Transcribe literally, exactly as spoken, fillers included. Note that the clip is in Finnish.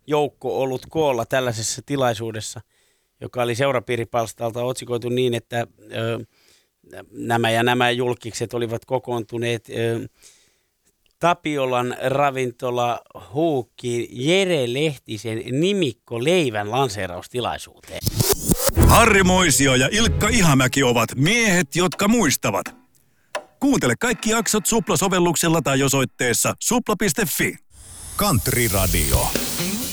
joukko ollut koolla tällaisessa tilaisuudessa, joka oli seurapiiripalstalta otsikoitu niin, että ö, nämä ja nämä julkikset olivat kokoontuneet ö, Tapiolan ravintola Huukki Jere Lehtisen nimikko leivän lanseeraustilaisuuteen. Harri Moisio ja Ilkka Ihamäki ovat miehet, jotka muistavat. Kuuntele kaikki jaksot Supla-sovelluksella tai osoitteessa supla piste fi. Country Radio.